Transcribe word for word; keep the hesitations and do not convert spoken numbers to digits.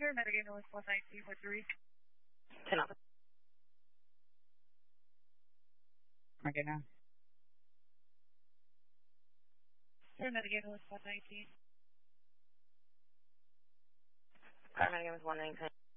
Paramedic ambulance one nineteen with three. ten up. Okay, now. Paramedic ambulance one nineteen. Paramedic ambulance one nineteen.